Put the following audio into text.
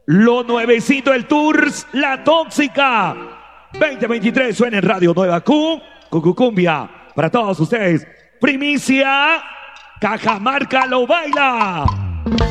Lo nuevecito del Tours, La Tóxica 2023 suena en Radio Nueva Q, Cucucumbia, para todos ustedes. Primicia, Cajamarca lo baila.